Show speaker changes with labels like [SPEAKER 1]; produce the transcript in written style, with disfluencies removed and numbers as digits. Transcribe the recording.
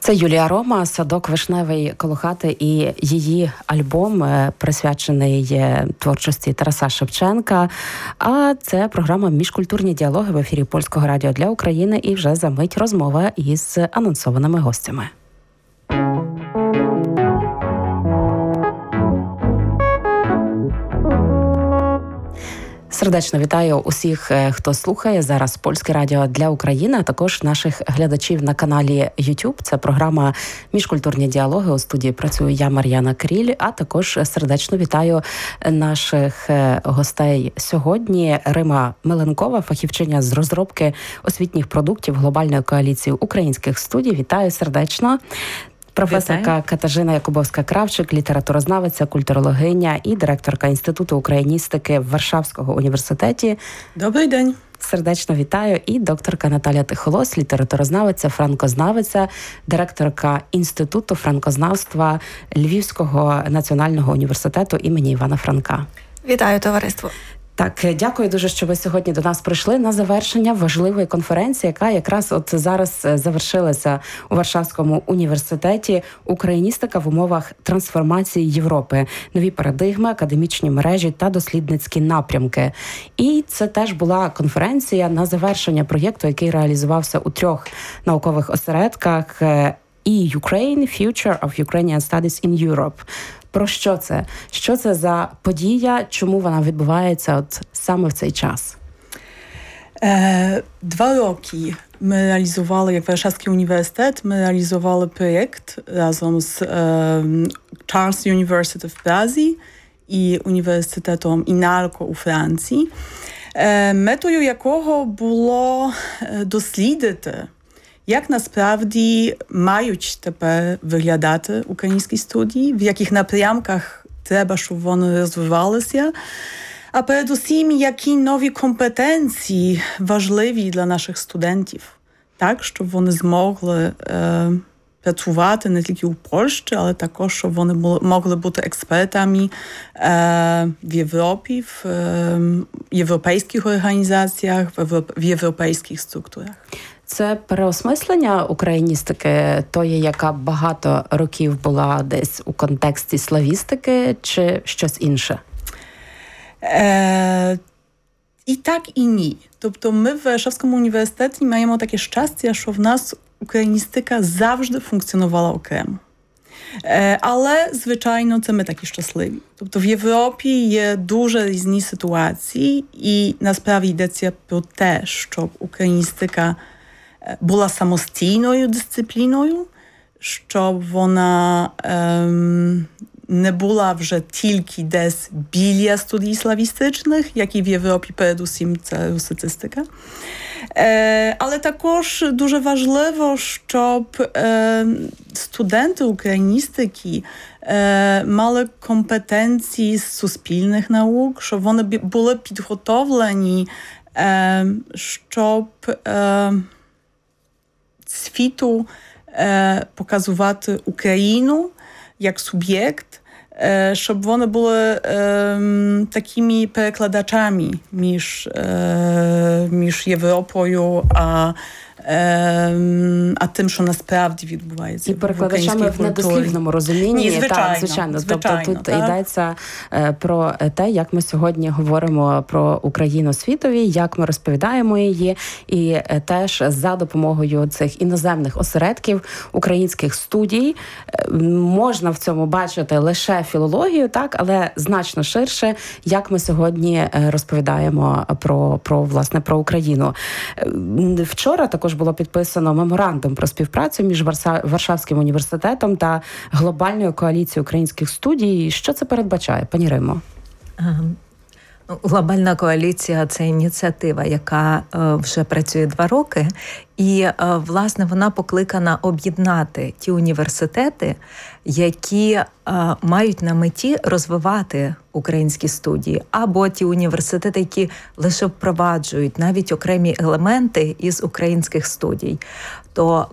[SPEAKER 1] Це Юлія Рома, «Садок вишневий коло хати» і її альбом, присвячений творчості Тараса Шевченка. А це програма «Міжкультурні діалоги» в ефірі Польського радіо для України. І вже за мить розмова із анонсованими гостями. Сердечно вітаю усіх, хто слухає зараз Польське радіо для України, а також наших глядачів на каналі YouTube. Це програма «Міжкультурні діалоги». У студії працюю я, Мар'яна Кріль, а також сердечно вітаю наших гостей сьогодні. Рима Меленкова, фахівчиня з розробки освітніх продуктів Глобальної коаліції українських студій. Вітаю сердечно. Професорка Катажина Якубовська-Кравчик, літературознавиця, культурологиня і директорка Інституту україністики в Варшавського університеті.
[SPEAKER 2] Добрий день.
[SPEAKER 1] Сердечно вітаю. І докторка Наталя Тихолос, літературознавиця, франкознавиця, директорка Інституту франкознавства Львівського національного університету імені Івана Франка.
[SPEAKER 3] Вітаю, товариство.
[SPEAKER 1] Так, дякую дуже, що ви сьогодні до нас прийшли на завершення важливої конференції, яка якраз от зараз завершилася у Варшавському університеті. Україністика в умовах трансформації Європи, нові парадигми, академічні мережі та дослідницькі напрямки. І це теж була конференція на завершення проєкту, який реалізувався у 3 наукових осередках e-Ukraine – Future of Ukrainian Studies in Europe. Про що це? Що це за подія? Чому вона відбувається от саме в цей час?
[SPEAKER 2] 2 роки ми реалізували, як Варшавський університет, ми реалізували проєкт разом з Charles University в Празі і університетом Інарко у Франції, метою якого було дослідити, як насправді мають тепер виглядати українські студії, в яких напрямках треба, щоб вони розвивалися, а передусім, які нові компетенції важливі для наших студентів, так, щоб вони змогли працювати не тільки у Польщі, але також, щоб вони могли бути експертами в Європі, в європейських організаціях, в європейських структурах.
[SPEAKER 1] Це переосмислення україністики, тої, яка багато років була десь у контексті славістики, чи щось інше?
[SPEAKER 2] І так, і ні. Тобто ми в Варшавському університеті маємо таке щастя, що в нас україністика завжди функціонувала окремо. Але, звичайно, це ми такі щасливі. Тобто в Європі є дуже різні ситуації, і насправді йдеться про те, щоб україністика була самостійною дисципліною, щоб вона не була вже тільки десь біля студій славістичних, як і в Європі передусім це русицистика. Але також дуже важливо, щоб студенти україністики мали компетенції з суспільних наук, щоб вони були підготовлені, щоб світу показувати Україну як суб'єкт, щоб вони були такими перекладачами між Європою, а тим, що насправді відбувається.
[SPEAKER 1] І перекладачами в недослівному розумінні.
[SPEAKER 2] Ні,
[SPEAKER 1] звичайно. Тобто тут йдеться про те, як ми сьогодні говоримо про Україну світові, як ми розповідаємо її, і теж за допомогою цих іноземних осередків, українських студій, можна в цьому бачити лише філологію, так, але значно ширше, як ми сьогодні розповідаємо про Україну. Вчора також було підписано меморандум про співпрацю між Варшавським університетом та Глобальною коаліцією українських студій. Що це передбачає, пані Римо?
[SPEAKER 3] Глобальна коаліція – це ініціатива, яка вже працює 2 роки. І, власне, вона покликана об'єднати ті університети, які мають на меті розвивати українські студії, або ті університети, які лише впроваджують навіть окремі елементи із українських студій. То